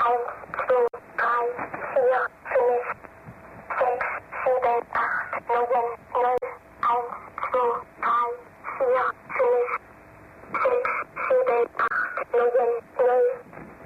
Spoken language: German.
1, 2, 3, 4, 5, 6, 7, 8, 9, 9.